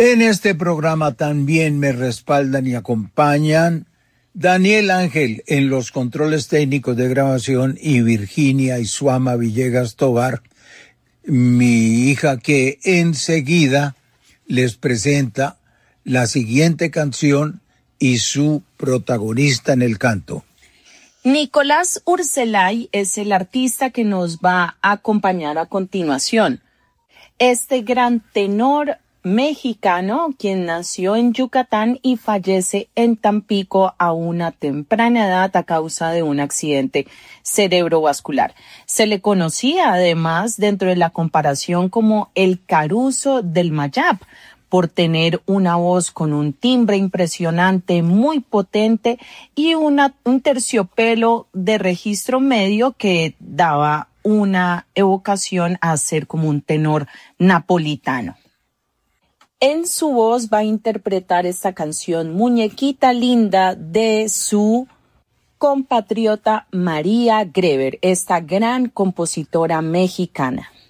En este programa también me respaldan y acompañan Daniel Ángel en los controles técnicos de grabación y Virginia Isuama Villegas Tovar, mi hija, que enseguida les presenta la siguiente canción y su protagonista en el canto. Nicolás Urselay es el artista que nos va a acompañar a continuación. Este gran tenor mexicano, quien nació en Yucatán y fallece en Tampico a una temprana edad a causa de un accidente cerebrovascular. Se le conocía además dentro de la comparación como el Caruso del Mayab, por tener una voz con un timbre impresionante, muy potente y un terciopelo de registro medio que daba una evocación a ser como un tenor napolitano. En su voz va a interpretar esta canción Muñequita Linda de su compatriota María Greber, esta gran compositora mexicana.